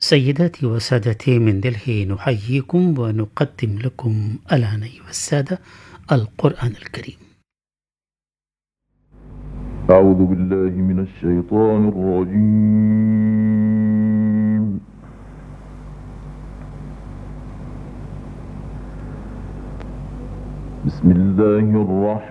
سيداتي وسادتي من دلهي، نحييكم ونقدم لكم الآن أيها السادة القرآن الكريم. أعوذ بالله من الشيطان الرجيم. بسم الله الرحمن